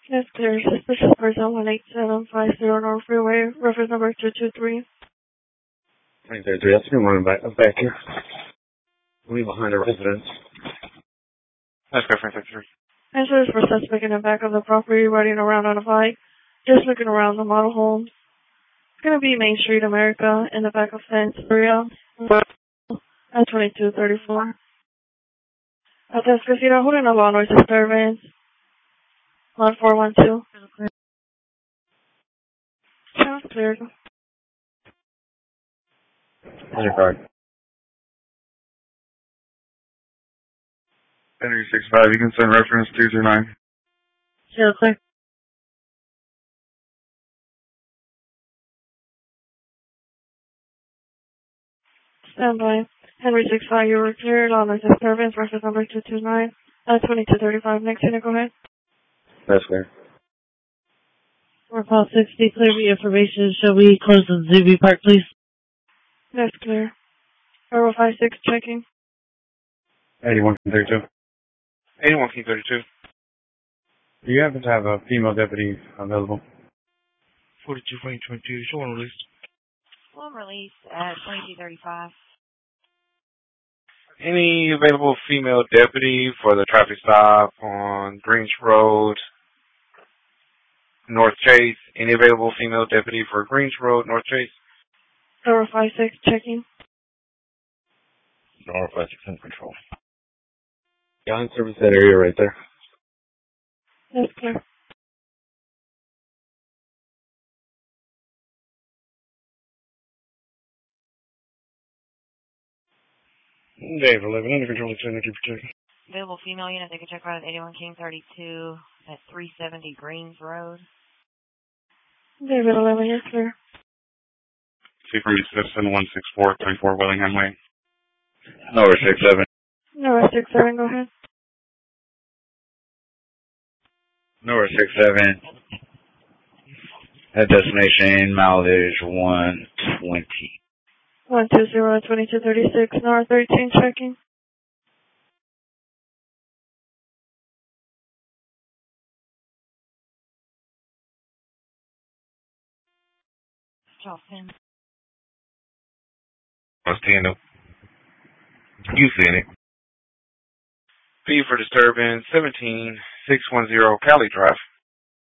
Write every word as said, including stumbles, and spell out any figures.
That's clear. Suspicious person one eight seven five zero North Freeway. Reference number two two three. nine thirty-three. That's been running back, back here. We're behind a residence. Let's go for thirty-three. Answers for suspect in the back of the property, riding around on a bike. Just looking around the model home. It's going to be Main Street, America, in the back of fence area. At twenty-two thirty-four. Atrás Casino, holding a law noise disturbance. one four one two. Sounds clear. Here's your card. Henry six five, you can send reference two through nine. Yeah, clear. Stand by. Henry six five, you were cleared. Law noise disturbance. Reference number two two nine. At twenty-two thirty-five. Next unit, go ahead. That's clear. four call sixty, clear the information. Shall we close the Zuby Park, please? That's clear. four oh five six, checking. eighty-one thirty-two. eighty-one thirty-two. Do you happen to have a female deputy available? forty-two twenty-two, show one release. One release at twenty-two thirty-five. Any available female deputy for the traffic stop on Greens Road, North Chase? Any available female deputy for Greens Road, North Chase? four oh five six, checking. North five six in control. Yeah, in service that area right there. That's clear. Dave eleven, under control of Senator Protection. Available female unit, they can check right at eighty-one King thirty-two at three seventy Greens Road. David eleven, you're clear. Secret Citizen one six four three four Willingham Way. North six seven. North six seven, go ahead. North six seven. At destination mileage one twenty. one two zero, twenty-two thirty-six, North thirteen, checking. Charleston. What's the up? You seen it. P for disturbance, seventeen six one zero Cali Drive.